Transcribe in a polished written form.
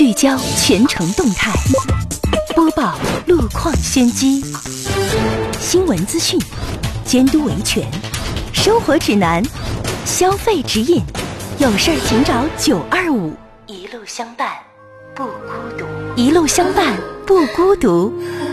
聚焦全城动态，播报路况先机，新闻资讯，监督维权，生活指南，消费指引，有事请找925，一路相伴不孤独，一路相伴不孤独。